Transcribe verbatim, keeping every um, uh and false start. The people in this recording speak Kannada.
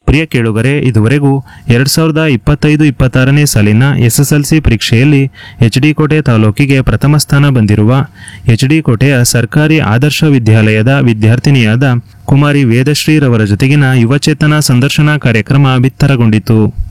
ಪ್ರಿಯ ಕೇಳುಗರೆ, ಇದುವರೆಗೂ ಎರಡ್ ಸಾವಿರದ ಇಪ್ಪತ್ತೈದು ಇಪ್ಪತ್ತಾರನೇ ಸಾಲಿನ ಎಸ್ಎಸ್ಎಲ್ಸಿ ಪರೀಕ್ಷೆಯಲ್ಲಿ ಎಚ್ ಡಿ ಕೋಟೆ ತಾಲೂಕಿಗೆ ಪ್ರಥಮ ಸ್ಥಾನ ಬಂದಿರುವ ಎಚ್ ಡಿ ಕೋಟೆಯ ಸರ್ಕಾರಿ ಆದರ್ಶ ವಿದ್ಯಾಲಯದ ವಿದ್ಯಾರ್ಥಿನಿಯಾದ ಕುಮಾರಿ ವೇದಶ್ರೀರವರ ಜೊತೆಗಿನ ಯುವಚೇತನ ಸಂದರ್ಶನ ಕಾರ್ಯಕ್ರಮ ಬಿತ್ತರಗೊಂಡಿತು.